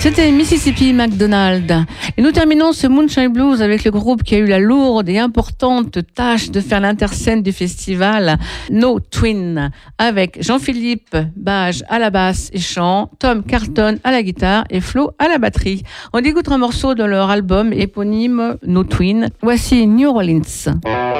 C'était Mississippi McDonald. Et nous terminons ce Moonshine Blues avec le groupe qui a eu la lourde et importante tâche de faire l'interscène du festival, No Twin, avec Jean-Philippe Bage à la basse et chant, Tom Carlton à la guitare et Flo à la batterie. On écoute un morceau de leur album éponyme No Twin. Voici New Orleans.